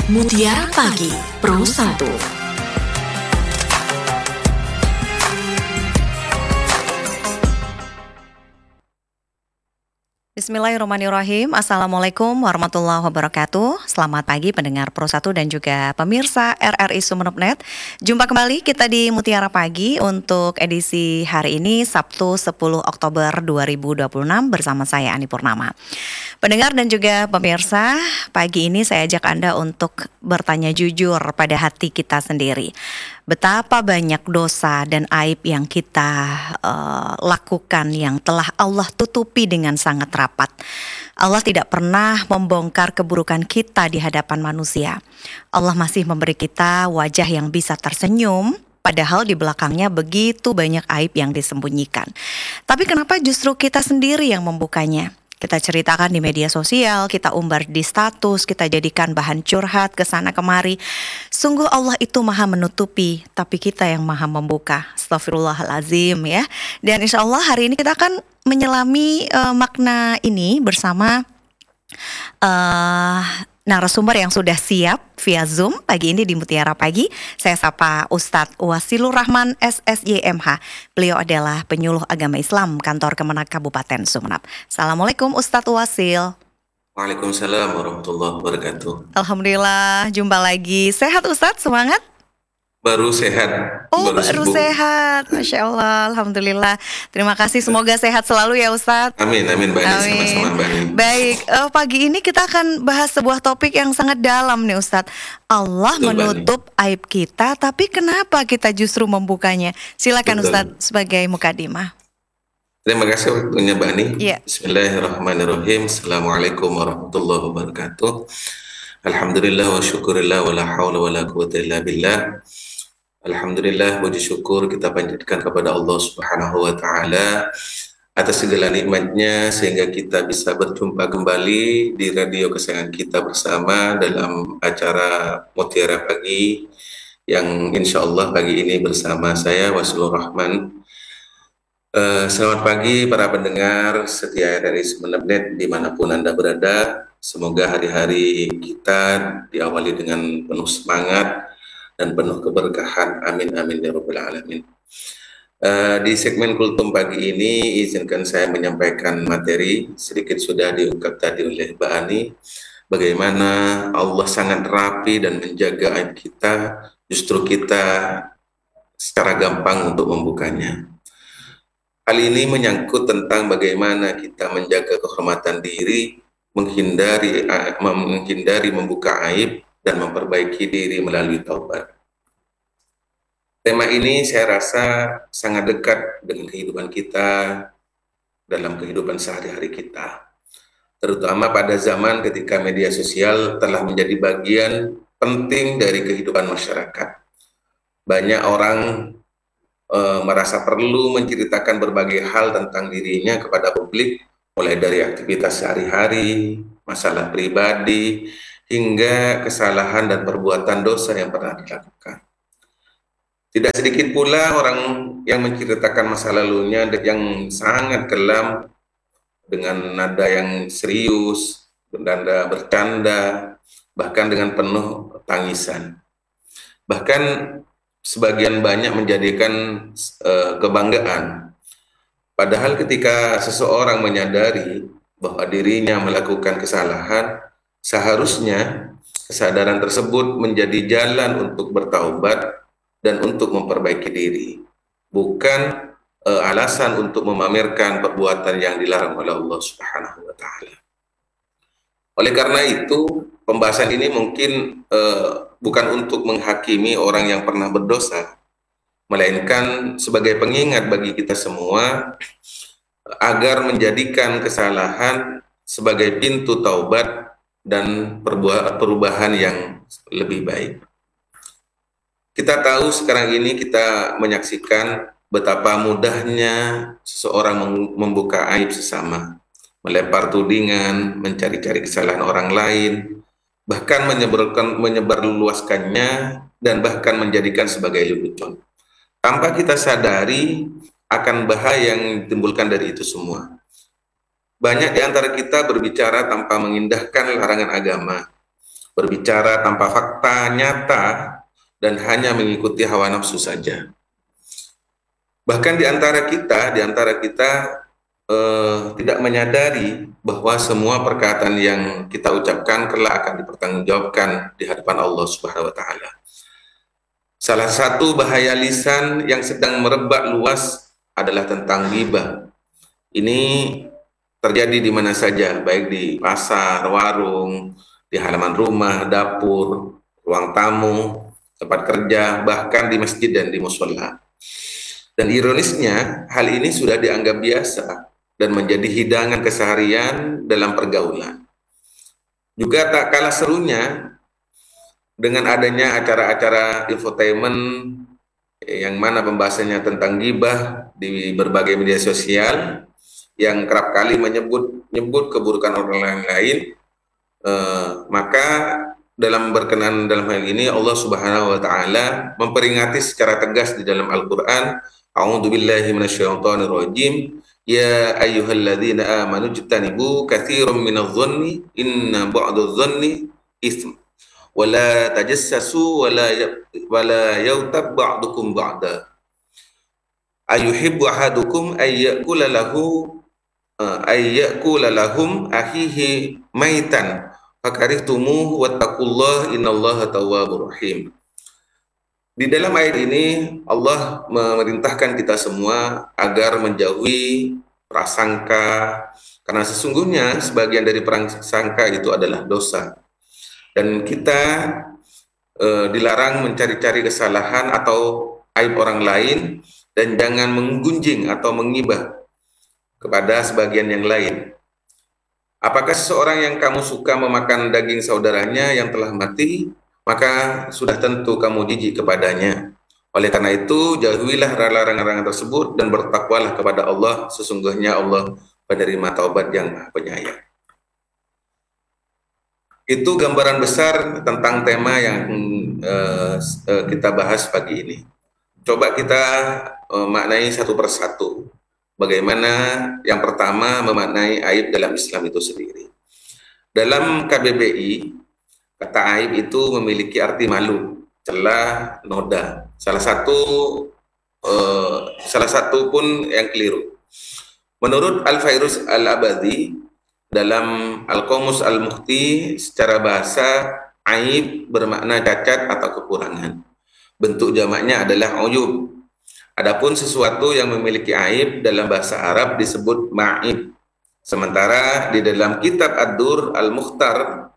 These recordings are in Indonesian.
Mutiara Pagi Pro 1. Bismillahirrahmanirrahim. Assalamualaikum warahmatullahi wabarakatuh. Selamat pagi pendengar Pro 1 dan juga pemirsa RRI Sumeneb.net. Jumpa kembali kita di Mutiara Pagi untuk edisi hari ini Sabtu 10 Oktober 2026 bersama saya Ani Purnama. Pendengar dan juga pemirsa, pagi ini saya ajak Anda untuk bertanya jujur pada hati kita sendiri. Betapa banyak dosa dan aib yang kita lakukan yang telah Allah tutupi dengan sangat rapat. Allah tidak pernah membongkar keburukan kita di hadapan manusia. Allah masih memberi kita wajah yang bisa tersenyum, padahal di belakangnya begitu banyak aib yang disembunyikan. Tapi kenapa justru kita sendiri yang membukanya? Kita ceritakan di media sosial, kita umbar di status, kita jadikan bahan curhat ke sana kemari. Sungguh Allah itu maha menutupi, tapi kita yang maha membuka. Astagfirullahalazim ya. Dan insya Allah hari ini kita akan menyelami makna ini bersama narasumber yang sudah siap via Zoom pagi ini di Mutiara Pagi. Saya sapa Ustadz Wasilur Rahman SSYMH. Beliau adalah penyuluh agama Islam Kantor Kemenak Kabupaten Sumeneb. Assalamualaikum Ustadz Wasil. Waalaikumsalam warahmatullahi wabarakatuh. Alhamdulillah jumpa lagi. Sehat Ustadz, semangat? Baru sehat. Baru sehat. Masya Allah, Alhamdulillah. Terima kasih, semoga sehat selalu ya Ustadz. Amin, Mbak Ani, sama-sama Mbak Ani. Baik, pagi ini kita akan bahas sebuah topik yang sangat dalam nih Ustadz. Allah Betul, menutup aib kita, tapi kenapa kita justru membukanya? Silakan Ustadz sebagai mukadimah. Terima kasih waktunya Mbak Ani. Ya. Bismillahirrahmanirrahim. Assalamualaikum warahmatullahi wabarakatuh. Alhamdulillah wa syukurillah wa la hawla wa la quwwata illa billah. Alhamdulillah, puji syukur kita panjatkan kepada Allah Subhanahu wa Ta'ala atas segala nikmatnya sehingga kita bisa berjumpa kembali di radio kesayangan kita bersama dalam acara Mutiara Pagi yang insya Allah pagi ini bersama saya Wasilur Rahman. Selamat pagi para pendengar setia RRI Sumeneb.net dimanapun Anda berada. Semoga hari-hari kita diawali dengan penuh semangat dan penuh keberkahan. Amin amin ya rabbal alamin. Di segmen Kultum pagi ini izinkan saya menyampaikan materi sedikit sudah diungkap tadi oleh Mbak Ani, bagaimana Allah sangat rapi dan menjaga aib kita, justru kita secara gampang untuk membukanya. Hal ini menyangkut tentang bagaimana kita menjaga kehormatan diri, menghindari membuka aib dan memperbaiki diri melalui taubat. Tema ini saya rasa sangat dekat dengan kehidupan kita dalam kehidupan sehari-hari kita. Terutama pada zaman ketika media sosial telah menjadi bagian penting dari kehidupan masyarakat. Banyak orang merasa perlu menceritakan berbagai hal tentang dirinya kepada publik, mulai dari aktivitas sehari-hari, masalah pribadi, hingga kesalahan dan perbuatan dosa yang pernah dilakukan. Tidak sedikit pula orang yang menceritakan masa lalunya yang sangat kelam dengan nada yang serius, nada bercanda, bahkan dengan penuh tangisan. Bahkan sebagian banyak menjadikan kebanggaan. Padahal ketika seseorang menyadari bahwa dirinya melakukan kesalahan, seharusnya kesadaran tersebut menjadi jalan untuk bertaubat dan untuk memperbaiki diri, bukan alasan untuk memamerkan perbuatan yang dilarang oleh Allah Subhanahu wa Ta'ala. Oleh karena itu, pembahasan ini mungkin bukan untuk menghakimi orang yang pernah berdosa, melainkan sebagai pengingat bagi kita semua agar menjadikan kesalahan sebagai pintu taubat dan perubahan yang lebih baik. Kita tahu sekarang ini kita menyaksikan betapa mudahnya seseorang membuka aib sesama, melempar tudingan, mencari-cari kesalahan orang lain, bahkan menyebarluaskannya dan bahkan menjadikan sebagai lelucon. Tanpa kita sadari akan bahaya yang ditimbulkan dari itu semua. Banyak di antara kita berbicara tanpa mengindahkan larangan agama, berbicara tanpa fakta nyata, dan hanya mengikuti hawa nafsu saja. Bahkan di antara kita tidak menyadari bahwa semua perkataan yang kita ucapkan kelak akan dipertanggungjawabkan di hadapan Allah Subhanahu wa taala. Salah satu bahaya lisan yang sedang merebak luas adalah tentang ghibah. Ini terjadi di mana saja, baik di pasar, warung, di halaman rumah, dapur, ruang tamu, tempat kerja, bahkan di masjid dan di mushola. Dan ironisnya, hal ini sudah dianggap biasa dan menjadi hidangan keseharian dalam pergaulan. Juga tak kalah serunya dengan adanya acara-acara infotainment yang mana pembahasannya tentang ghibah di berbagai media sosial yang kerap kali menyebut keburukan orang lain, maka berkenan dalam hal ini Allah Subhanahu wa taala memperingati secara tegas di dalam Al-Qur'an, a'udzubillahi minasyaitonir rajim, ya ayyuhalladzina amanu jtanibu katsiran minadh-dhanni inna ba'dadh-dhanni itsm wa la tajassasu wa la yaghtab ba'dukum ba'da ayuhibbu ahadukum ayyakula lahum akhihi maitan fakarihtumuh wattaqullaha innallaha tawwabur rahim. Di dalam ayat ini Allah memerintahkan kita semua agar menjauhi prasangka, karena sesungguhnya sebagian dari prasangka itu adalah dosa. Dan kita dilarang mencari-cari kesalahan atau aib orang lain, dan jangan menggunjing atau menghibah kepada sebagian yang lain. Apakah seseorang yang kamu suka memakan daging saudaranya yang telah mati, maka sudah tentu kamu jijik kepadanya. Oleh karena itu, jauhilah larangan-larangan tersebut dan bertakwalah kepada Allah, sesungguhnya Allah penerima taubat yang Maha Penyayang. Itu gambaran besar tentang tema yang kita bahas pagi ini. Coba kita maknai satu persatu. Bagaimana yang pertama memaknai aib dalam Islam itu sendiri. Dalam KBBI, kata aib itu memiliki arti malu, celah, noda. Salah satu pun yang keliru. Menurut Al-Fairuz Al-Abadi, dalam Al-Qamus Al-Mukhti, secara bahasa, aib bermakna cacat atau kekurangan. Bentuk jamaknya adalah uyub. Adapun sesuatu yang memiliki aib dalam bahasa Arab disebut ma'ib. Sementara di dalam kitab Ad-Dur Al-Mukhtar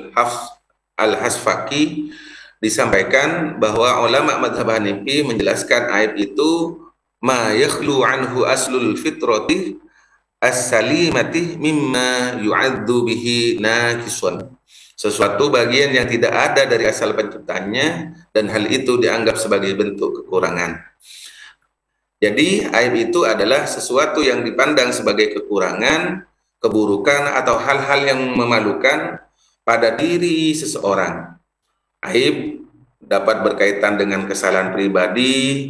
Al-Hasfaqi disampaikan bahwa ulama mazhab Hanafi menjelaskan aib itu ma yakhlu anhu aslul fitrati as-salimati mimma yu'addu bihi naqisun. Sesuatu bagian yang tidak ada dari asal penciptanya dan hal itu dianggap sebagai bentuk kekurangan. Jadi aib itu adalah sesuatu yang dipandang sebagai kekurangan, keburukan atau hal-hal yang memalukan pada diri seseorang. Aib dapat berkaitan dengan kesalahan pribadi,